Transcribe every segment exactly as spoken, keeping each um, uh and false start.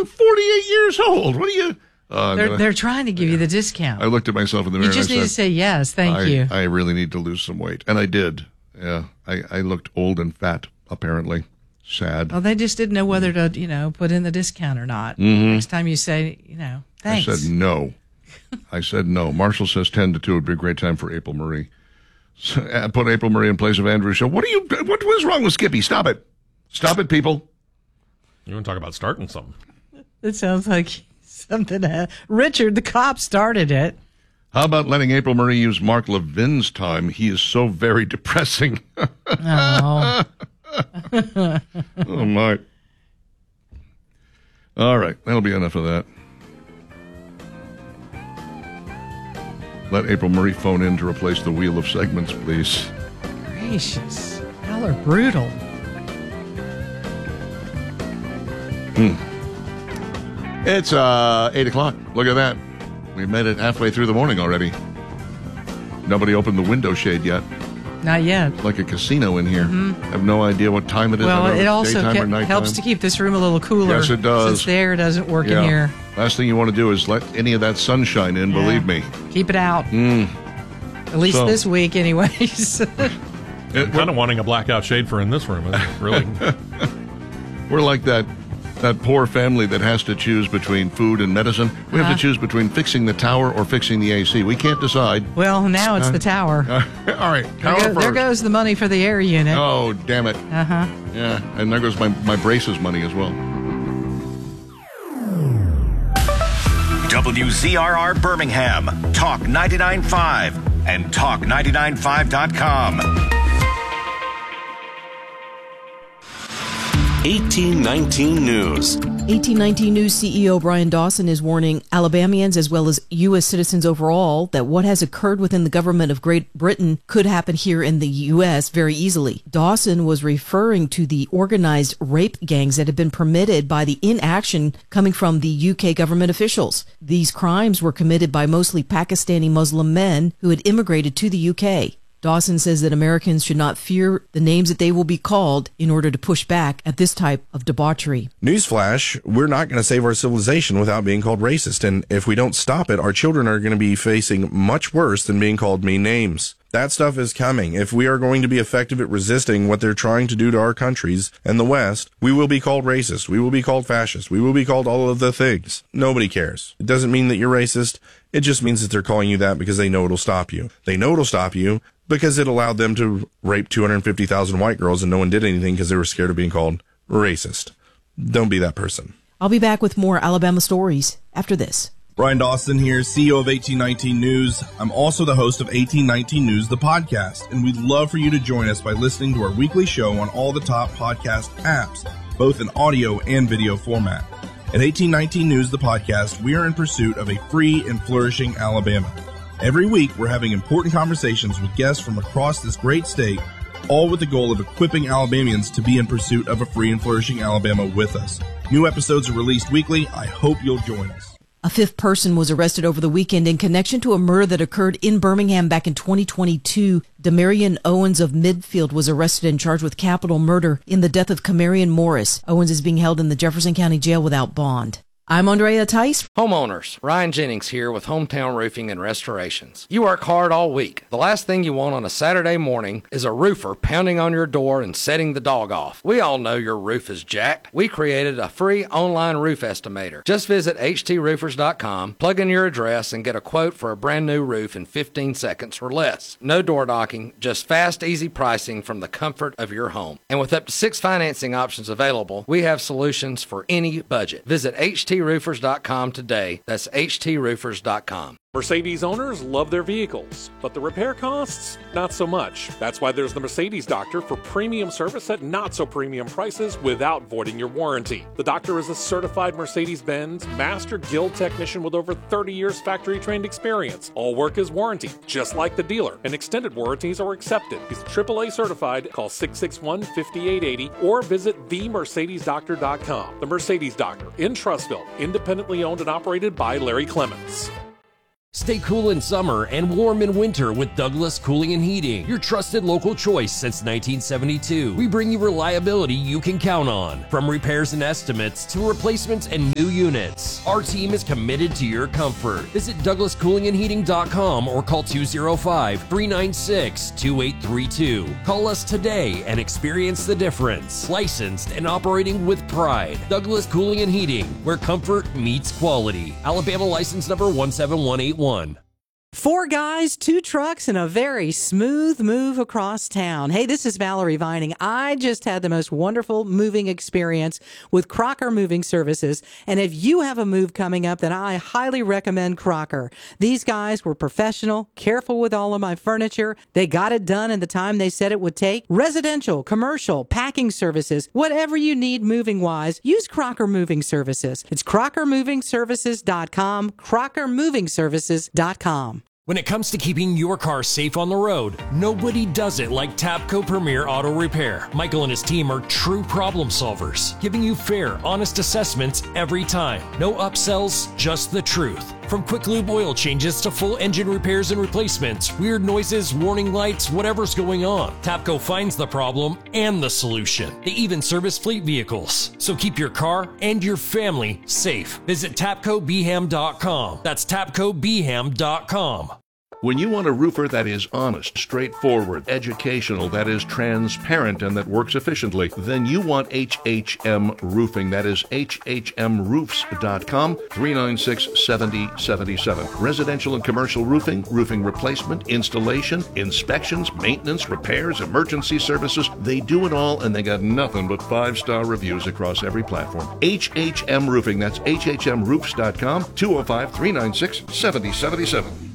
I'm forty-eight years old. What are you? Uh, they're, I, they're trying to give you the discount. I looked at myself in the mirror. You just and I need said, to say yes, thank I, you. I really need to lose some weight. And I did. Yeah. I, I looked old and fat, apparently. Sad. Well, they just didn't know whether to, you know, put in the discount or not. Mm-hmm. Next time you say, you know, thanks. I said no. I said no. Marshall says ten to two would be a great time for April Marie. So, uh, put April Marie in place of Andrew Show. What are you? What was wrong with Skippy? Stop it! Stop it, people! You want to talk about starting something? It sounds like something. Uh, Richard, the cop, started it. How about letting April Marie use Mark Levin's time? He is so very depressing. Oh. Oh my! All right, that'll be enough of that. Let April Marie phone in to replace the wheel of segments, please. Gracious. Y'all are brutal. Hmm. It's uh, eight o'clock. Look at that. We've made it halfway through the morning already. Nobody opened the window shade yet. Not yet. Like a casino in here. Mm-hmm. I have no idea what time it is. Well, it also daytime ke- or helps to keep this room a little cooler. Yes, it does. Since the air doesn't work yeah. in here. Last thing you want to do is let any of that sunshine in, Yeah. believe me. Keep it out. Mm. At least So- this week, anyways. I'm kind of wanting a blackout shade for in this room. It's really. We're like that that poor family that has to choose between food and medicine. We have Uh-huh. to choose between fixing the tower or fixing the A C. We can't decide. Well, now it's Uh, the tower. Uh, all right, tower There, go- there first. goes the money for the air unit. Oh, damn it. Uh-huh. Yeah, and there goes my, my braces money as well. W Z R R Birmingham, Talk ninety-nine point five, and talk ninety-nine five dot com. eighteen nineteen News. eighteen nineteen News C E O Brian Dawson is warning Alabamians as well as U S citizens overall that what has occurred within the government of Great Britain could happen here in the U S very easily. Dawson was referring to the organized rape gangs that had been permitted by the inaction coming from the U K government officials. These crimes were committed by mostly Pakistani Muslim men who had immigrated to the U K. Dawson says that Americans should not fear the names that they will be called in order to push back at this type of debauchery. Newsflash, we're not going to save our civilization without being called racist. And if we don't stop it, our children are going to be facing much worse than being called mean names. That stuff is coming. If we are going to be effective at resisting what they're trying to do to our countries and the West, we will be called racist. We will be called fascist. We will be called all of the things. Nobody cares. It doesn't mean that you're racist. It just means that they're calling you that because they know it'll stop you. They know it'll stop you because it allowed them to rape two hundred fifty thousand white girls and no one did anything because they were scared of being called racist. Don't be that person. I'll be back with more Alabama stories after this. Brian Dawson here, C E O of eighteen nineteen News. I'm also the host of eighteen nineteen News, the podcast, and we'd love for you to join us by listening to our weekly show on all the top podcast apps, both in audio and video format. At eighteen nineteen News, the podcast, we are in pursuit of a free and flourishing Alabama. Every week, we're having important conversations with guests from across this great state, all with the goal of equipping Alabamians to be in pursuit of a free and flourishing Alabama with us. New episodes are released weekly. I hope you'll join us. A fifth person was arrested over the weekend in connection to a murder that occurred in Birmingham back in twenty twenty-two. Demarion Owens of Midfield was arrested and charged with capital murder in the death of Camarion Morris. Owens is being held in the Jefferson County Jail without bond. I'm Andrea Tice. Homeowners, Ryan Jennings here with Hometown Roofing and Restorations. You work hard all week. The last thing you want on a Saturday morning is a roofer pounding on your door and setting the dog off. We all know your roof is jacked. We created a free online roof estimator. Just visit h t roofers dot com, plug in your address, and get a quote for a brand new roof in fifteen seconds or less. No door knocking, just fast, easy pricing from the comfort of your home. And with up to six financing options available, we have solutions for any budget. Visit h t roofers dot com today. That's h t roofers dot com. Mercedes owners love their vehicles, but the repair costs, not so much. That's why there's the Mercedes Doctor for premium service at not so premium prices without voiding your warranty. The Doctor is a certified Mercedes-Benz Master Guild technician with over thirty years factory-trained experience. All work is warranted, just like the dealer, and extended warranties are accepted. He's triple A certified. Call six six one, five eight eight zero or visit the mercedes doctor dot com. The Mercedes Doctor in Trussville, independently owned and operated by Larry Clements. Stay cool in summer and warm in winter with Douglas Cooling and Heating, your trusted local choice since nineteen seventy-two. We bring you reliability you can count on, from repairs and estimates to replacements and new units. Our team is committed to your comfort. Visit douglas cooling and heating dot com or call two oh five, three nine six, two eight three two. Call us today and experience the difference. Licensed and operating with pride. Douglas Cooling and Heating, where comfort meets quality. Alabama license number one seven one eight one. Four guys, two trucks, and a very smooth move across town. Hey, this is Valerie Vining. I just had the most wonderful moving experience with Crocker Moving Services. And if you have a move coming up, then I highly recommend Crocker. These guys were professional, careful with all of my furniture. They got it done in the time they said it would take. Residential, commercial, packing services, whatever you need moving-wise, use Crocker Moving Services. It's crocker moving services dot com, crocker moving services dot com. When it comes to keeping your car safe on the road, nobody does it like Tapco Premier Auto Repair. Michael and his team are true problem solvers, giving you fair, honest assessments every time. No upsells, just the truth. From quick lube oil changes to full engine repairs and replacements, weird noises, warning lights, whatever's going on, Tapco finds the problem and the solution. They even service fleet vehicles. So keep your car and your family safe. Visit tapco b ham dot com. That's tapco b ham dot com. When you want a roofer that is honest, straightforward, educational, that is transparent, and that works efficiently, then you want H H M Roofing. That is H H M roofs dot com, three nine six, seven zero seven seven. Residential and commercial roofing, roofing replacement, installation, inspections, maintenance, repairs, emergency services. They do it all, and they got nothing but five-star reviews across every platform. H H M Roofing. That's H H M roofs dot com, two oh five, three nine six, seven zero seven seven.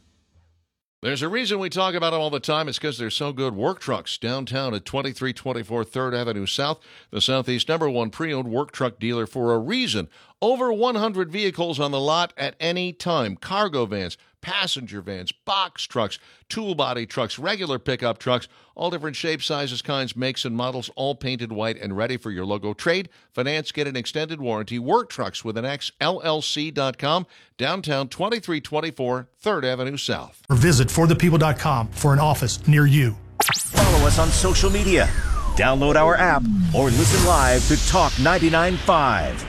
There's a reason we talk about them all the time. It's because they're so good. Work Trucks, downtown at twenty-three twenty-four third Avenue South, the Southeast number one pre-owned work truck dealer for a reason. Over one hundred vehicles on the lot at any time. Cargo vans, passenger vans, box trucks, tool body trucks, regular pickup trucks, all different shapes, sizes, kinds, makes, and models, all painted white and ready for your logo. Trade, finance, get an extended warranty. Work Trucks with an X, L L C dot com, downtown twenty-three twenty-four third Avenue South. Or visit for the people dot com for an office near you. Follow us on social media. Download our app or listen live to Talk ninety-nine point five.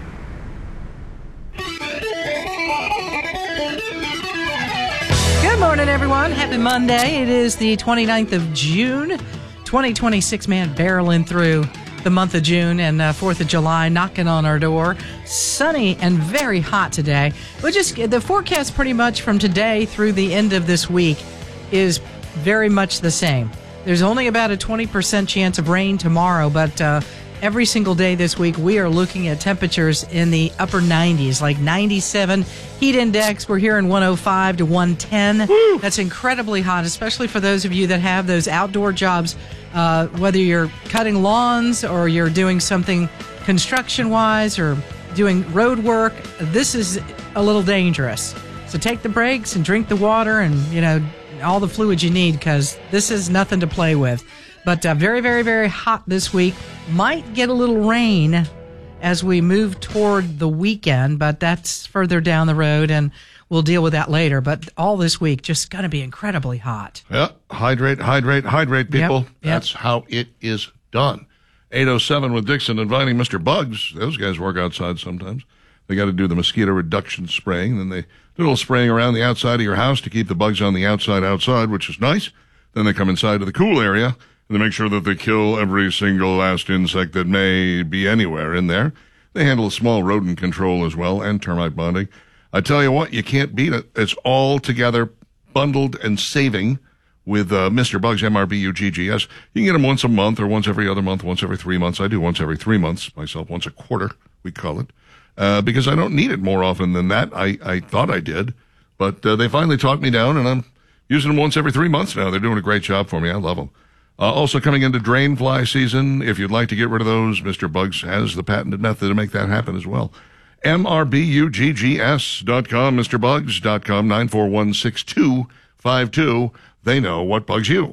Good morning, everyone. Happy Monday. It is the twenty-ninth of June, twenty twenty-six. Man, barreling through the month of June, and uh, fourth of July knocking on our door. Sunny and very hot today. We just the forecast pretty much from today through the end of this week is very much the same. There's only about a twenty percent chance of rain tomorrow, but uh, every single day this week we are looking at temperatures in the upper nineties, like ninety-seven. Heat index, we're here in one oh five to one ten. Woo! That's incredibly hot, especially for those of you that have those outdoor jobs, uh, whether you're cutting lawns or you're doing something construction-wise or doing road work. This is a little dangerous. So take the breaks and drink the water and, you know, all the fluids you need, because this is nothing to play with. But uh, very, very, very hot this week. Might get a little rain as we move toward the weekend, but that's further down the road, and we'll deal with that later. But all this week, just going to be incredibly hot. Yeah, hydrate, hydrate, hydrate, people. Yep, yep. That's how it is done. eight oh seven with Dixon inviting Mister Bugs. Those guys work outside sometimes. They got to do the mosquito reduction spraying. Then they do a little spraying around the outside of your house to keep the bugs on the outside outside, which is nice. Then they come inside to the cool area, and they make sure that they kill every single last insect that may be anywhere in there. They handle small rodent control as well, and termite bonding. I tell you what, you can't beat it. It's all together, bundled and saving with uh, Mister Bugs, M R B U G G S. You can get them once a month or once every other month, once every three months. I do once every three months myself, once a quarter, we call it, uh, because I don't need it more often than that. I, I thought I did, but uh, they finally talked me down, and I'm using them once every three months now. They're doing a great job for me. I love them. Uh, also coming into drain fly season, if you'd like to get rid of those, Mister Bugs has the patented method to make that happen as well. M R B U G G S dot com, Mister Bugs dot com, nine four one, six two five two. They know what bugs you.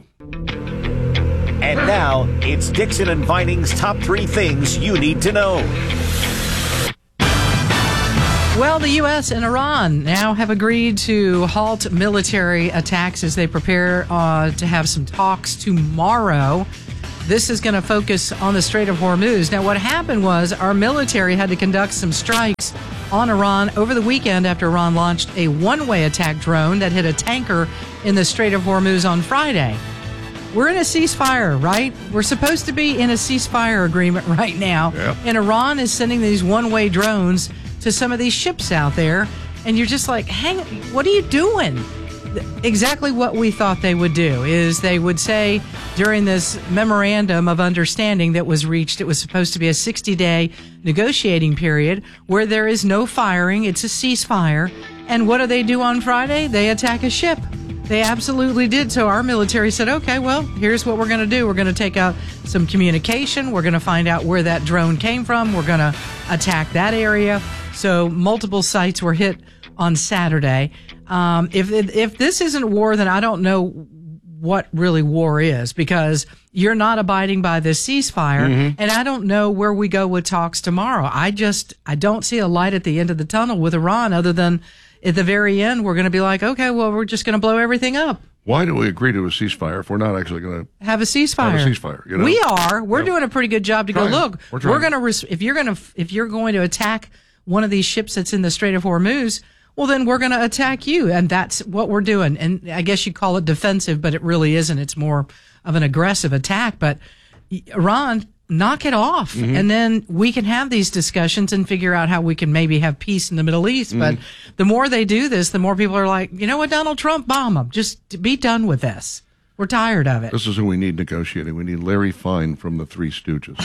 And now, it's Dixon and Vining's top three things you need to know. Well, the U S and Iran now have agreed to halt military attacks as they prepare uh, to have some talks tomorrow. This is going to focus on the Strait of Hormuz. Now, what happened was our military had to conduct some strikes on Iran over the weekend after Iran launched a one-way attack drone that hit a tanker in the Strait of Hormuz on Friday. We're in a ceasefire, right? We're supposed to be in a ceasefire agreement right now. Yeah. And Iran is sending these one-way drones to some of these ships out there. And you're just like, hang, what are you doing? Exactly what we thought they would do is they would say during this memorandum of understanding that was reached, it was supposed to be a sixty-day negotiating period where there is no firing. It's a ceasefire. And what do they do on Friday? They attack a ship. They absolutely did. So our military said, okay, well, here's what we're going to do. We're going to take out some communication. We're going to find out where that drone came from. We're going to attack that area. So multiple sites were hit on Saturday. Um, if if this isn't war, then I don't know what really war is, because you're not abiding by this ceasefire. Mm-hmm. And I don't know where we go with talks tomorrow. I just, I don't see a light at the end of the tunnel with Iran other than at the very end, we're going to be like, okay, well, we're just going to blow everything up. Why do we agree to a ceasefire if we're not actually going to have a ceasefire? Have a ceasefire. You know? We are. We're yeah. doing a pretty good job to trying. go. Look, we're, we're going to. Res- if you're going to, if you're going to attack one of these ships that's in the Strait of Hormuz, well, then we're going to attack you, and that's what we're doing. And I guess you call it defensive, but it really isn't. It's more of an aggressive attack. But Iran, knock it off, mm-hmm. and then we can have these discussions and figure out how we can maybe have peace in the Middle East. Mm-hmm. But the more they do this, the more people are like, you know what, Donald Trump, bomb them. Just be done with this. We're tired of it. This is who we need negotiating. We need Larry Fine from the Three Stooges.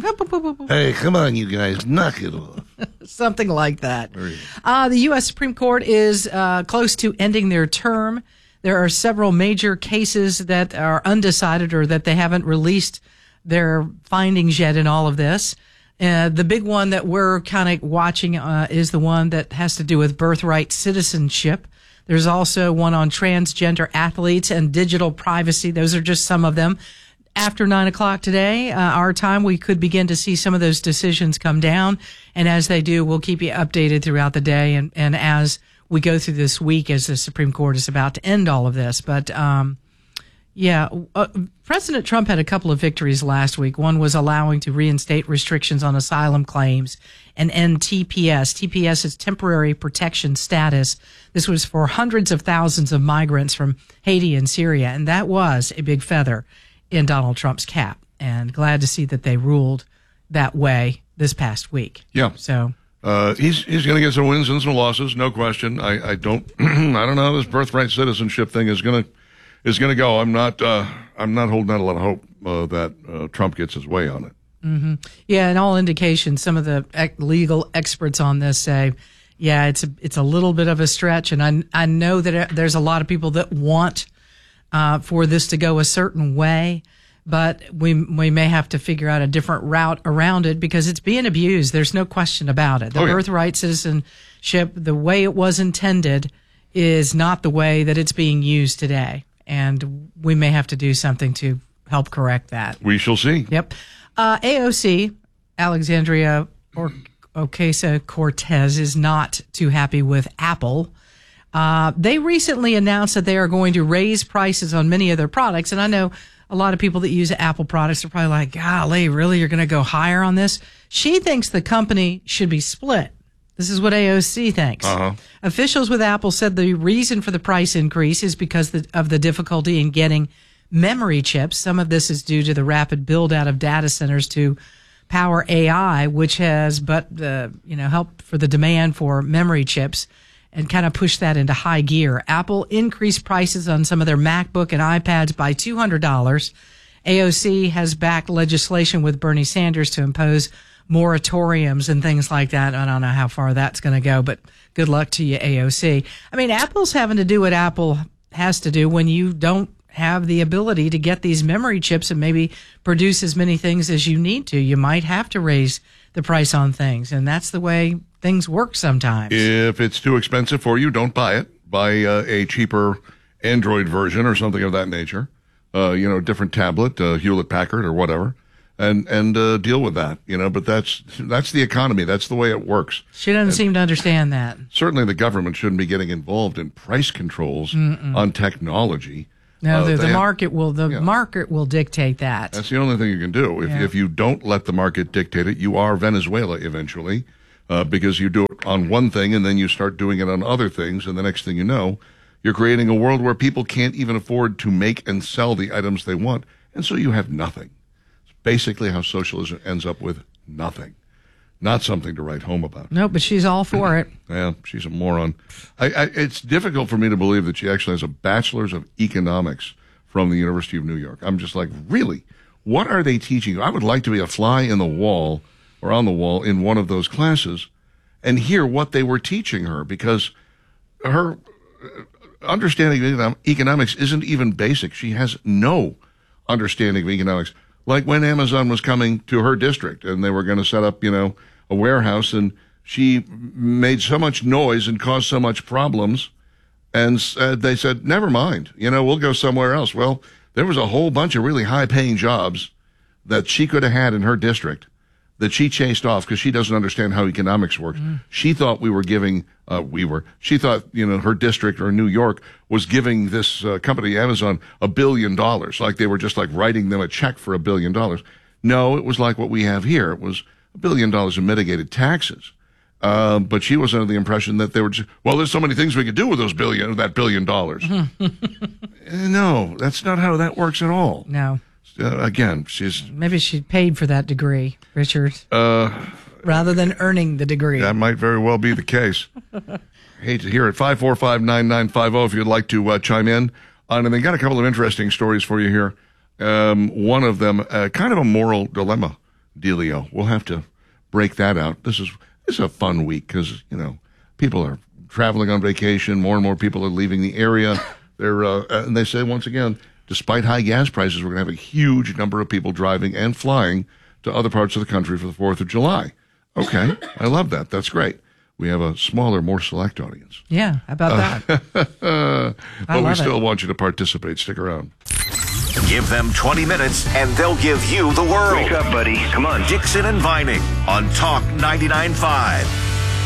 Hey, come on, you guys, knock it off. Something like that. Uh, the U S Supreme Court is uh, close to ending their term. There are several major cases that are undecided or that they haven't released their findings yet in all of this. Uh, the big one that we're kind of watching uh, is the one that has to do with birthright citizenship. There's also one on transgender athletes and digital privacy. Those are just some of them. After nine o'clock today, uh, our time, we could begin to see some of those decisions come down. And as they do, we'll keep you updated throughout the day. And, and as we go through this week, as the Supreme Court is about to end all of this. But, um, yeah, uh, President Trump had a couple of victories last week. One was allowing to reinstate restrictions on asylum claims and end T P S. T P S is temporary protection status. This was for hundreds of thousands of migrants from Haiti and Syria, and that was a big feather in Donald Trump's cap. And glad to see that they ruled that way this past week. Yeah. So uh, he's he's going to get some wins and some losses, no question. I, I don't I don't know how this birthright citizenship thing is going to is going to go. I'm not uh, I'm not holding out a lot of hope uh, that uh, Trump gets his way on it. Mm-hmm. Yeah, and all indications, some of the legal experts on this say, yeah, it's a, it's a little bit of a stretch, and I I know that there's a lot of people that want uh, for this to go a certain way, but we we may have to figure out a different route around it because it's being abused. There's no question about it. The oh, yeah. birthright citizenship, the way it was intended, is not the way that it's being used today, and we may have to do something to help correct that. We shall see. Yep. Uh, A O C, Alexandria Ocasio-Cortez, is not too happy with Apple. Uh, they recently announced that they are going to raise prices on many of their products. And I know a lot of people that use Apple products are probably like, golly, really? You're going to go higher on this? She thinks the company should be split. This is what A O C thinks. Uh-huh. Officials with Apple said the reason for the price increase is because of the difficulty in getting memory chips. Some of this is due to the rapid build out of data centers to power A I, which has but uh, you know helped for the demand for memory chips and kind of pushed that into high gear. Apple increased prices on some of their MacBook and iPads by two hundred dollars. A O C has backed legislation with Bernie Sanders to impose moratoriums and things like that. I don't know how far that's going to go, but good luck to you, A O C. I mean, Apple's having to do what Apple has to do when you don't have the ability to get these memory chips and maybe produce as many things as you need to. You might have to raise the price on things, and that's the way things work sometimes. If it's too expensive for you, don't buy it. Buy uh, a cheaper Android version or something of that nature. Uh, you know, different tablet, uh, Hewlett-Packard or whatever. and and uh, deal with that, you know. But that's that's the economy. That's the way it works. She doesn't and seem to understand that. Certainly, the government shouldn't be getting involved in price controls Mm-mm. on technology. No, uh, the, the have, market will the yeah. market will dictate that. That's the only thing you can do. If Yeah. if you don't let the market dictate it, you are Venezuela eventually, uh, because you do it on one thing and then you start doing it on other things, and the next thing you know, you're creating a world where people can't even afford to make and sell the items they want, and so you have nothing. It's basically how socialism ends up with nothing. Not something to write home about. No, but she's all for it. Yeah, she's a moron. I, I, it's difficult for me to believe that she actually has a bachelor's of economics from the University of New York. I'm just like, really? What are they teaching you? I would like to be a fly in the wall or on the wall in one of those classes and hear what they were teaching her, because her understanding of economics isn't even basic. She has no understanding of economics. Like when Amazon was coming to her district and they were going to set up, you know, a warehouse, and she made so much noise and caused so much problems, and uh, they said, never mind, you know, we'll go somewhere else. Well, there was a whole bunch of really high-paying jobs that she could have had in her district that she chased off because she doesn't understand how economics works. Mm. She thought we were giving, uh, we were, she thought, you know, her district or New York was giving this uh, company, Amazon, a billion dollars. Like they were just like writing them a check for a billion dollars. No, it was like what we have here. It was a billion dollars in mitigated taxes. Uh, but she was under the impression that they were just, well, there's so many things we could do with those billion, that billion dollars. No, that's not how that works at all. No. Uh, again, she's... Maybe she paid for that degree, Richard. Uh, rather than earning the degree. That might very well be the case. Hate to hear it. five four five, nine nine five zero if you'd like to uh, chime in on it. And they got a couple of interesting stories for you here. Um, one of them, uh, kind of a moral dilemma dealio. We'll have to break that out. This is, this is a fun week because, you know, people are traveling on vacation. More and more people are leaving the area. They're, uh, and they say, once again, despite high gas prices, we're going to have a huge number of people driving and flying to other parts of the country for the fourth of July. Okay, I love that. That's great. We have a smaller, more select audience. Yeah, how about that? Uh, but we still it. want you to participate. Stick around. Give them twenty minutes and they'll give you the world. Wake up, buddy. Come on. Dixon and Vining on Talk ninety-nine point five.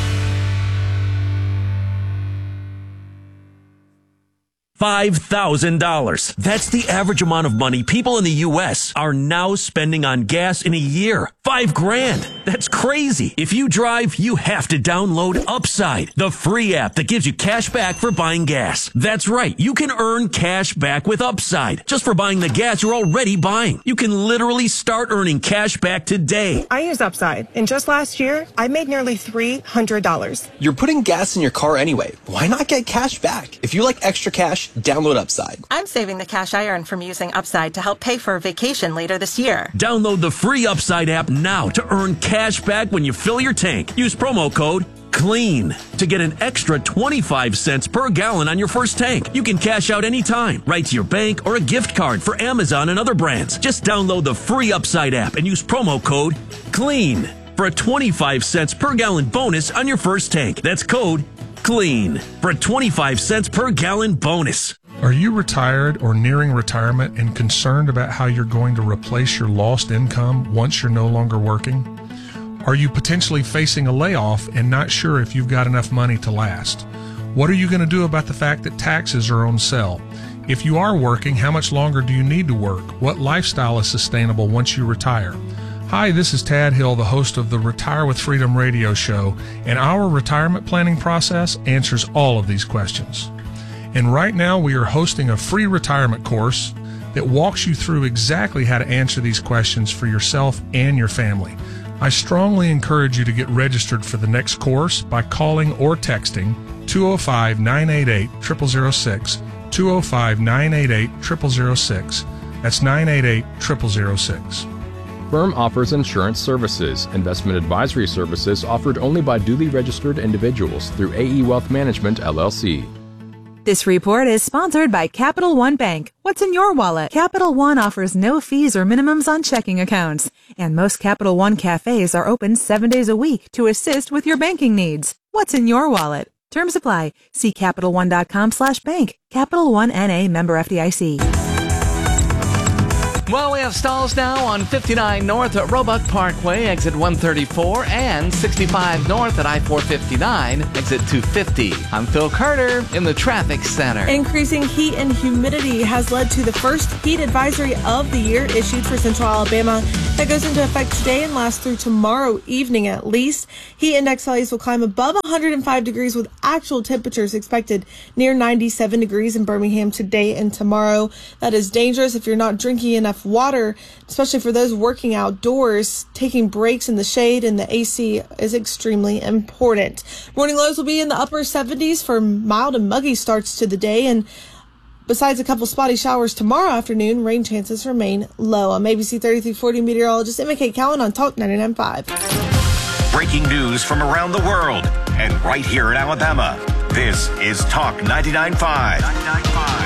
five thousand dollars. That's the average amount of money people in the U S are now spending on gas in a year. Five grand. That's crazy. If you drive, you have to download Upside, the free app that gives you cash back for buying gas. That's right. You can earn cash back with Upside just for buying the gas you're already buying. You can literally start earning cash back today. I use Upside, and just last year, I made nearly three hundred dollars. You're putting gas in your car anyway. Why not get cash back? If you like extra cash, download Upside. I'm saving the cash I earn from using Upside to help pay for a vacation later this year. Download the free Upside app now to earn cash back when you fill your tank. Use promo code CLEAN to get an extra twenty-five cents per gallon on your first tank. You can cash out anytime, right to your bank or a gift card for Amazon and other brands. Just download the free Upside app and use promo code CLEAN for a twenty-five cents per gallon bonus on your first tank. That's code CLEAN for a twenty-five cents per gallon bonus. Are you retired or nearing retirement and concerned about how you're going to replace your lost income once you're no longer working? Are you potentially facing a layoff and not sure if you've got enough money to last? What are you going to do about the fact that taxes are on sale? If you are working, how much longer do you need to work? What lifestyle is sustainable once you retire? Hi, this is Tad Hill, the host of the Retire with Freedom radio show, and our retirement planning process answers all of these questions. And right now we are hosting a free retirement course that walks you through exactly how to answer these questions for yourself and your family. I strongly encourage you to get registered for the next course by calling or texting two oh five, nine eight eight, zero zero zero six, two oh five, nine eight eight, zero zero zero six. That's nine eight eight, zero zero zero six. Firm offers insurance services. Investment advisory services offered only by duly registered individuals through A E Wealth Management, L L C. This report is sponsored by Capital One Bank. What's in your wallet? Capital One offers no fees or minimums on checking accounts. And most Capital One cafes are open seven days a week to assist with your banking needs. What's in your wallet? Terms apply. See Capital One dot com slash bank. Capital One N A member F D I C. Well, we have stalls now on fifty-nine North at Roebuck Parkway, exit one thirty-four, and sixty-five North at I four fifty-nine, exit two fifty. I'm Phil Carter in the Traffic Center. Increasing heat and humidity has led to the first heat advisory of the year issued for Central Alabama that goes into effect today and lasts through tomorrow evening at least. Heat index values will climb above one hundred five degrees with actual temperatures expected near ninety-seven degrees in Birmingham today and tomorrow. That is dangerous if you're not drinking enough water, especially for those working outdoors. Taking breaks in the shade and the A C is extremely important. Morning lows will be in the upper seventies for mild and muggy starts to the day, and besides a couple spotty showers tomorrow afternoon, rain chances remain low. I'm A B C thirty-three forty meteorologist Emma Kate Cowan on Talk ninety-nine point five. Breaking news from around the world and right here in Alabama. This is Talk ninety-nine point five.